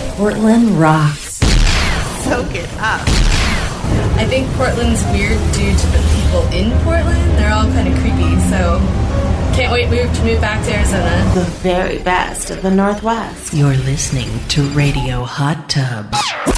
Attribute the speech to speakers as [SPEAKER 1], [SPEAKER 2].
[SPEAKER 1] Portland rocks.
[SPEAKER 2] Soak it up.
[SPEAKER 3] I think Portland's weird due to the people in Portland. They're all kind of creepy, so can't wait to move back to Arizona.
[SPEAKER 1] The very best of the Northwest.
[SPEAKER 4] You're listening to Radio Hot Tub.